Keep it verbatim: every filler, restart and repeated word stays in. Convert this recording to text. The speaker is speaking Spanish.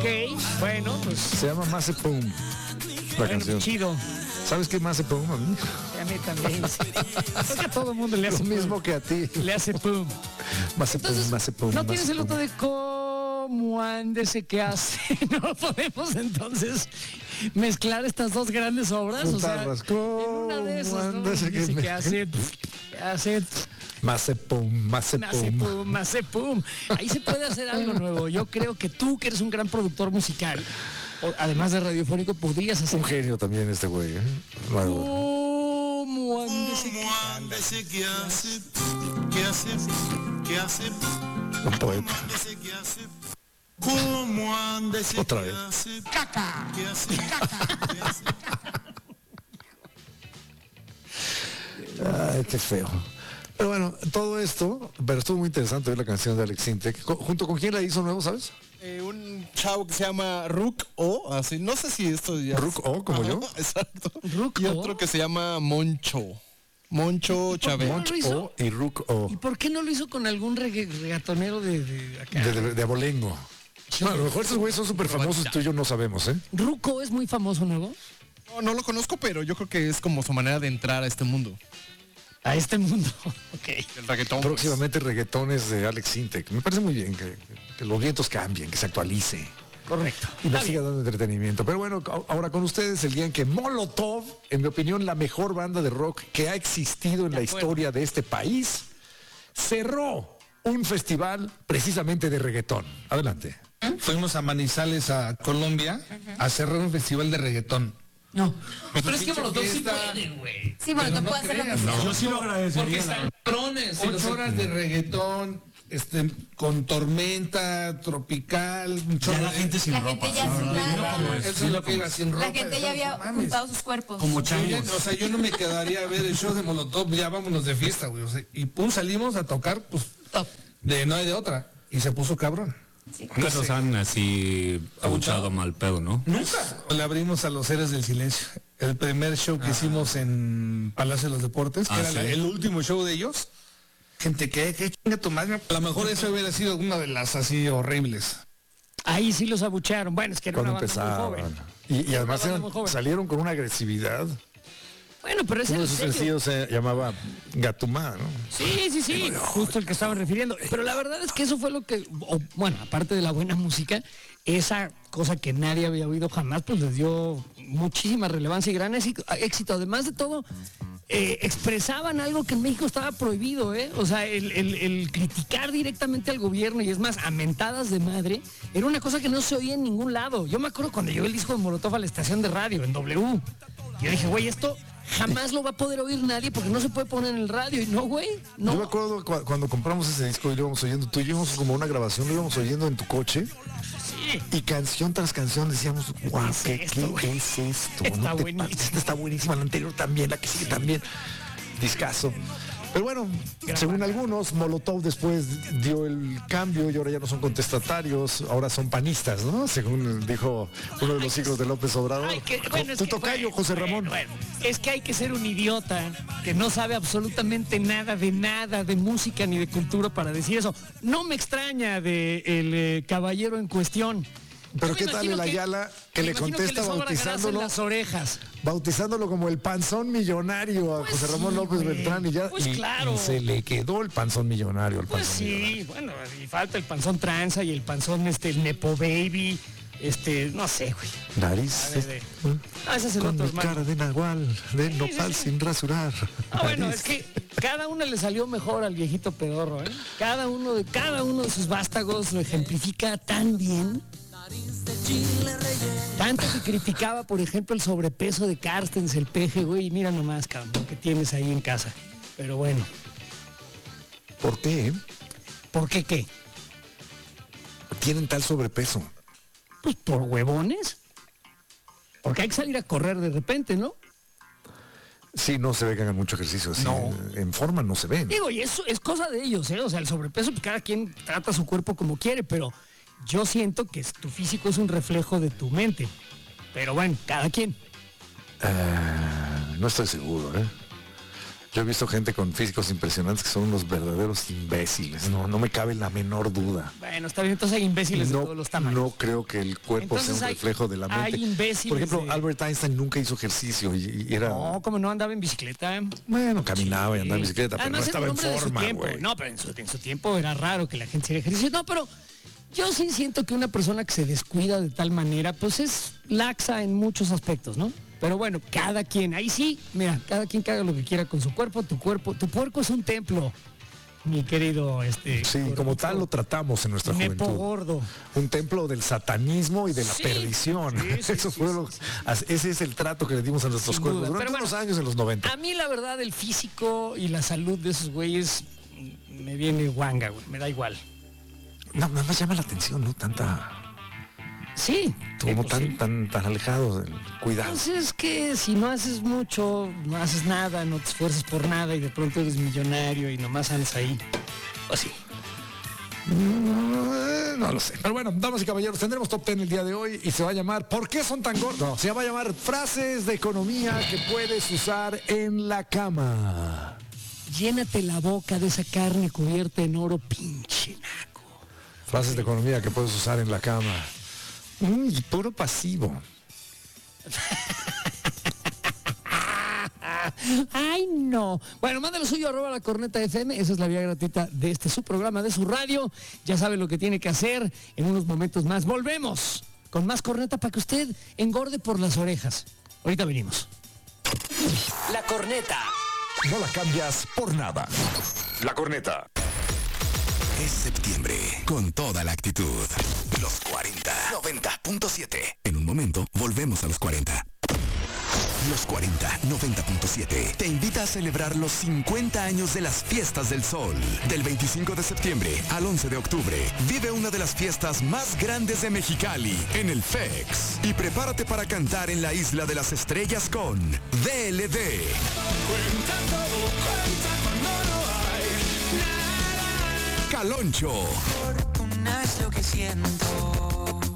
bueno, pues... Se llama Mazepum, la Bueno, canción. chido. ¿Sabes qué Mazepum? A mí. A mí también. Sí. Creo que a todo el mundo le hace Lo mismo pum. que a ti. Le hace pum. Mazepum, Entonces, Mazepum. ¿no tienes el Mazepum. otro de cómo ándese qué hace? No podemos entonces mezclar estas dos grandes obras. O sea, Juntarlas. en una de esas, ¿no? Ándese qué- Dice que hace, que hace, Mazepum, hace Mazepum. pum, hace pum. Ahí se puede hacer algo nuevo. Yo creo que tú, que eres un gran productor musical, o- además de radiofónico, podrías hacer Un genio también este güey. ¿eh? Nuevo. ¿Cómo ándese qué ¿Cómo ándese que hace? ¿Qué hace? ¿Qué hace? Un poeta. ¿Cómo ándese que hace? ¿Cómo ándese Otra que vez. hace? caca? ¿Qué hace? ¿Qué hace? Ay, qué feo. Pero bueno, todo esto, pero estuvo muy interesante ver la canción de Alex Sintek. Co- ¿Junto con quién la hizo nuevo, sabes? Eh, un chavo que se llama Rook O, así, no sé si esto ya... Rook O, como yo. Exacto. Rook y O. otro que se llama Moncho. Moncho Chávez. Monch- lo hizo? O y Rook O. ¿Y por qué no lo hizo con algún regga- regatonero de, de acá? De, de, de abolengo. No, a lo mejor estos güeyes son súper famosos y tú y yo no sabemos, ¿eh? Ruco es muy famoso, ¿no? No, no lo conozco, pero yo creo que es como su manera de entrar a este mundo. A este mundo. Ok. El reggaetón. Próximamente reggaetones de Alex Sintek. Me parece muy bien que, que los vientos cambien, que se actualice Correcto. y nos Está siga bien. dando entretenimiento. Pero bueno, a- ahora con ustedes el día en que Molotov, en mi opinión, la mejor banda de rock que ha existido en la acuerdo. historia de este país, cerró un festival precisamente de reggaetón. Adelante. Fuimos a Manizales, a Colombia, a cerrar un festival de reggaetón. No. Pero es que dicho Molotov que sí esta- puede, güey. Sí, bueno, Pero no no puedo hacer lo que creas, sea. no. Yo sí lo Porque agradecería. están cabrones. Ocho horas de reggaetón, este, con tormenta tropical, un Ya chorro la de- gente sin La ropa. gente ya ¿no? sin ¿verdad? nada. Dilo como es, Eso es dilo lo que como iba es. sin ropa. La gente ya había No mames. juntado sus cuerpos. Como Yo ya- changos. o sea, yo no me quedaría a ver el show de Molotov, ya vámonos de fiesta, güey. O sea, y pum, salimos a tocar, pues, Top. de no hay de otra. Y se puso cabrón. Nunca nos han así abuchado mal pedo, ¿no? Nunca. Le abrimos a los Héroes del Silencio. El primer show que hicimos en Palacio de los Deportes, que Ah, era sí. la- el último show de ellos. Gente, que qué chinga tu madre? A lo mejor eso hubiera sido una de las así horribles. Ahí sí los abucharon. Bueno, es que era Cuando una banda muy empezaban. joven. Y, y además Una banda eran- muy joven. salieron con una agresividad. Bueno, pero ese Uno era de sus serio. sencillos se llamaba Gatumá, ¿no? Sí, sí, sí, justo el que estaban refiriendo. Pero la verdad es que eso fue lo que, o, bueno, aparte de la buena música, esa cosa que nadie había oído jamás, pues les dio muchísima relevancia y gran éxito. éxito. Además de todo, eh, expresaban algo que en México estaba prohibido, ¿eh? O sea, el, el- el criticar directamente al gobierno y es más, a mentadas de madre, era una cosa que no se oía en ningún lado. Yo me acuerdo cuando llegó el disco de Molotov a la estación de radio, en W. Yo dije, güey, esto jamás lo va a poder oír nadie porque no se puede poner en el radio. Y no, güey, no. Yo me acuerdo cu- cuando compramos ese disco y lo íbamos oyendo, tú y yo íbamos como una grabación, lo íbamos oyendo en tu coche Sí. y canción tras canción decíamos, guau, es ¿qué, esto, qué güey? es esto? Está No te buenísimo. pases, esta está buenísima, la anterior también, la que sigue también. Discazo. Pero bueno, según algunos, Molotov después dio el cambio y ahora ya no son contestatarios, ahora son panistas, ¿no? Según dijo uno de los hijos de López Obrador. Ay, que- bueno, es tu que- tocayo, bueno, José bueno, Ramón. bueno. Es que hay que ser un idiota que no sabe absolutamente nada de nada de música ni de cultura para decir eso. No me extraña de el eh, caballero en cuestión. Pero Yo qué me tal imagino el que- Ayala que me le imagino contesta le sobra grasa en bautizándolo, las orejas. bautizándolo como el panzón millonario a Pues José Ramón sí, López güey. Beltrán y ya Pues y- claro. y se le quedó el panzón millonario al Pues panzón millonario. sí, bueno, y falta el panzón tranza y el panzón este el Nepo Baby, este, no sé, güey. Nariz A ver, de- Ah, ese es el con otro mi hermano. cara de nahual, de Sí, nopal sí, sí. sin rasurar. Ah, bueno, Nariz. es que cada uno le salió mejor al viejito pedorro, ¿eh? Cada uno de cada uno de sus vástagos lo ejemplifica tan bien. Tanto que criticaba, por ejemplo, el sobrepeso de Carstens, el peje, güey, y mira nomás, cabrón, lo que tienes ahí en casa. Pero bueno, ¿Por qué? ¿por qué qué? Tienen tal sobrepeso. Pues por huevones. Porque hay que salir a correr de repente, ¿no? Sí, no se ve que hagan mucho ejercicio así. No. En forma no se ven. Digo, y eso es cosa de ellos, ¿eh? O sea, el sobrepeso, pues cada quien trata su cuerpo como quiere, pero yo siento que tu físico es un reflejo de tu mente. Pero bueno, cada quien. Ah, no estoy seguro, ¿eh? Yo he visto gente con físicos impresionantes que son unos verdaderos imbéciles, no, no me cabe la menor duda. Bueno, está bien, entonces hay imbéciles no, de todos los tamaños. No creo que el cuerpo Entonces sea un hay- reflejo de la mente. hay imbéciles Por ejemplo, de- Albert Einstein nunca hizo ejercicio y, y era... No, como no andaba en bicicleta. Bueno, caminaba y andaba en bicicleta, pero Además, no era estaba un en hombre de su forma, tiempo. güey. No, pero en su, en su tiempo era raro que la gente hiciera ejercicio. No, pero yo sí siento que una persona que se descuida de tal manera, pues es laxa en muchos aspectos, ¿no? Pero bueno, cada quien, ahí sí, mira, cada quien que haga lo que quiera con su cuerpo, tu cuerpo, tu puerco es un templo, mi querido, este... Sí, gordito. como tal lo tratamos en nuestra Nepo juventud. gordo. Un templo del satanismo y de la Sí, perdición. sí, sí, Eso sí, fue sí, lo- sí. as- ese es el trato que le dimos a nuestros Sin cuerpos duda, durante pero unos bueno, años en los noventa. A mí la verdad el físico y la salud de esos güeyes mm, me viene guanga, güey, me da igual. No, nada más llama la atención, ¿no? Tanta... Sí. Como pues tan, sí. tan, tan alejados del cuidado. Pues es que si no haces mucho, no haces nada, no te esfuerzas por nada y de pronto eres millonario y nomás andas ahí. Pues sí. Mm, No lo sé. Pero bueno, damas y caballeros, tendremos top ten el día de hoy y se va a llamar ¿Por qué son tan gordos? No, se va a llamar frases de economía que puedes usar en la cama. Llénate la boca de esa carne cubierta en oro, pinche naco. Frases de economía que puedes usar en la cama. Mm, y puro pasivo. Ay, no. Bueno, mándalo suyo, arroba la corneta F M. Esa es la vía gratuita de este su programa, de su radio. Ya sabe lo que tiene que hacer. En unos momentos más volvemos con más corneta para que usted engorde por las orejas. Ahorita venimos. La corneta. No la cambias por nada. La corneta. Es septiembre, con toda la actitud. Los cuarenta. noventa punto siete. En un momento, volvemos a los cuarenta. Los cuarenta, noventa punto siete te invita a celebrar los cincuenta años de las Fiestas del Sol. Del veinticinco de septiembre al once de octubre, vive una de las fiestas más grandes de Mexicali, en el F E X. Y prepárate para cantar en la Isla de las Estrellas con D L D. Caloncho. Fortuna es lo que siento.